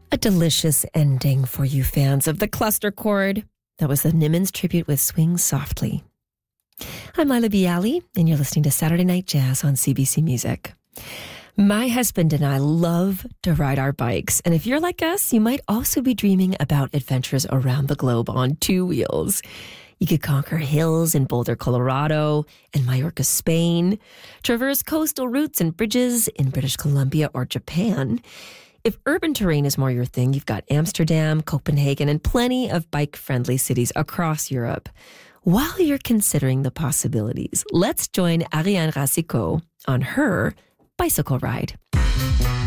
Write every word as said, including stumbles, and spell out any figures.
A delicious ending for you fans of the cluster chord. That was the Nimmons tribute with Swing Softly. I'm Lila Bialy, and you're listening to Saturday Night Jazz on C B C Music. My husband and I love to ride our bikes, and if you're like us, you might also be dreaming about adventures around the globe on two wheels. You could conquer hills in Boulder, Colorado, and Mallorca, Spain, traverse coastal routes and bridges in British Columbia or Japan. If urban terrain is more your thing, you've got Amsterdam, Copenhagen, and plenty of bike-friendly cities across Europe. While you're considering the possibilities, let's join Ariane Racicot on her bicycle ride.